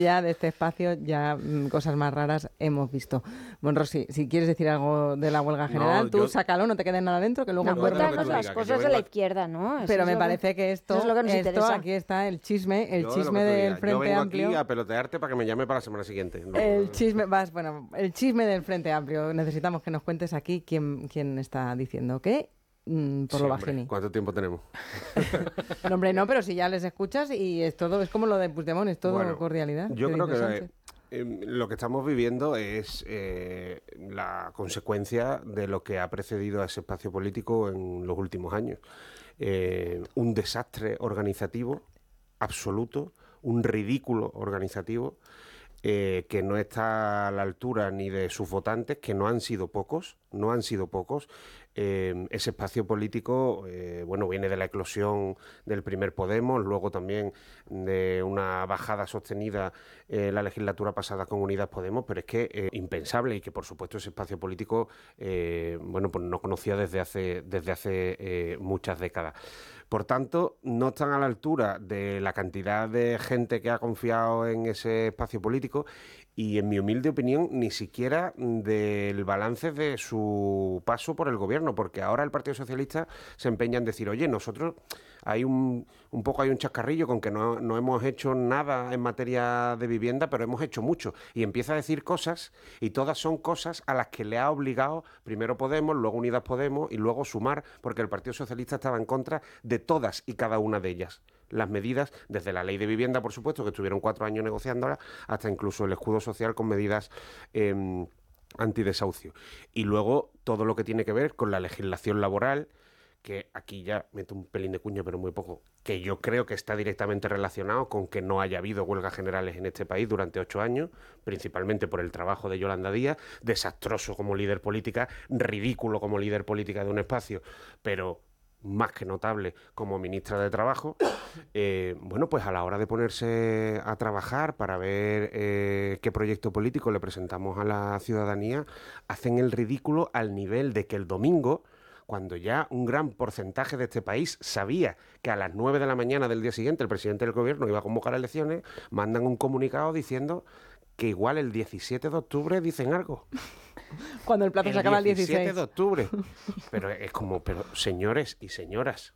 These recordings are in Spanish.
Ya de este espacio, ya cosas más raras hemos visto. Bueno, Rosy, si quieres decir algo de la huelga general, tú sácalo, no te quedes nada dentro, que luego... No, cuéntanos las cosas de la izquierda, ¿no? Pero me parece que esto es lo que nos interesa. Aquí está el chisme del Frente Amplio. Yo vengo aquí a pelotearte para que me llame para la semana siguiente. El chisme del Frente Amplio. Necesitamos que nos cuentes aquí quién está diciendo qué. Por lo bajini. ¿Cuánto tiempo tenemos? No, hombre, no, pero si ya les escuchas y es como lo de Puigdemont, es todo cordialidad. Yo creo que lo que estamos viviendo es la consecuencia de lo que ha precedido a ese espacio político en los últimos años. Un desastre organizativo absoluto, un ridículo organizativo que no está a la altura ni de sus votantes, que no han sido pocos. Ese espacio político, viene de la eclosión del primer Podemos, luego también de una bajada sostenida la legislatura pasada con Unidas Podemos, pero es que impensable, y que por supuesto ese espacio político pues no conocía desde hace muchas décadas. Por tanto, no están a la altura de la cantidad de gente que ha confiado en ese espacio político y, en mi humilde opinión, ni siquiera del balance de su paso por el gobierno, porque ahora el Partido Socialista se empeña en decir, oye, nosotros hay un chascarrillo con que no hemos hecho nada en materia de vivienda, pero hemos hecho mucho. Y empieza a decir cosas, y todas son cosas a las que le ha obligado primero Podemos, luego Unidas Podemos y luego Sumar, porque el Partido Socialista estaba en contra de todas y cada una de ellas. Las medidas, desde la ley de vivienda, por supuesto, que estuvieron 4 años negociándola, hasta incluso el escudo social con medidas antidesahucio. Y luego todo lo que tiene que ver con la legislación laboral, que aquí ya meto un pelín de cuña, pero muy poco, que yo creo que está directamente relacionado con que no haya habido huelgas generales en este país durante 8 años, principalmente por el trabajo de Yolanda Díaz, desastroso como líder política, ridículo como líder política de un espacio, pero más que notable como ministra de Trabajo. Pues a la hora de ponerse a trabajar para ver qué proyecto político le presentamos a la ciudadanía, hacen el ridículo al nivel de que el domingo, cuando ya un gran porcentaje de este país sabía que a las 9 de la mañana del día siguiente el presidente del gobierno iba a convocar elecciones, mandan un comunicado diciendo que igual el 17 de octubre dicen algo. Cuando el plazo se acaba el 16. 17 de octubre. Pero es como, señores y señoras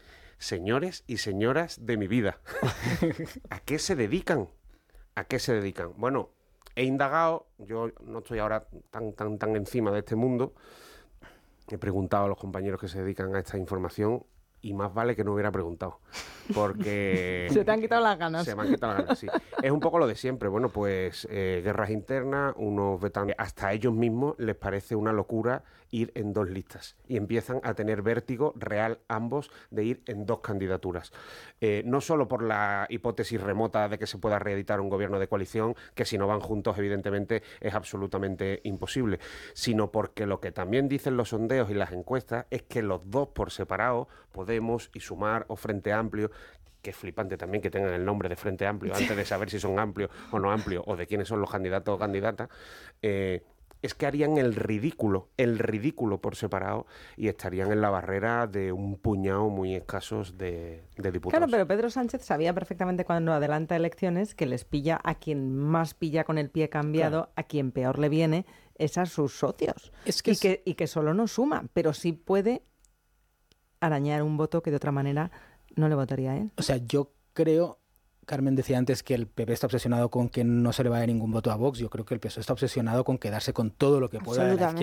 de mi vida, ¿a qué se dedican? Bueno, he indagado, yo no estoy ahora tan encima de este mundo, he preguntado a los compañeros que se dedican a esta información, y más vale que no hubiera preguntado, porque... Se te han quitado las ganas. Se me han quitado las ganas, sí. Es un poco lo de siempre. Bueno, pues guerras internas, unos veteranos, hasta a ellos mismos les parece una locura ir en 2 listas. Y empiezan a tener vértigo real ambos de ir en 2 candidaturas. No solo por la hipótesis remota de que se pueda reeditar un gobierno de coalición, que si no van juntos, evidentemente, es absolutamente imposible, sino porque lo que también dicen los sondeos y las encuestas es que los 2 por separado, Podemos y Sumar o Frente Amplio, que es flipante también que tengan el nombre de Frente Amplio antes de saber si son amplios o no amplios, o de quiénes son los candidatos o candidatas, es que harían el ridículo por separado, y estarían en la barrera de un puñado muy escasos de diputados. Claro, pero Pedro Sánchez sabía perfectamente cuando adelanta elecciones que les pilla a quien más pilla con el pie cambiado, claro. A quien peor le viene es a sus socios. Y que solo no suma, pero sí puede arañar un voto que de otra manera no le votaría a él. O sea, yo creo, Carmen decía antes que el PP está obsesionado con que no se le vaya ningún voto a Vox. Yo creo que el PSOE está obsesionado con quedarse con todo lo que pueda de la izquierda.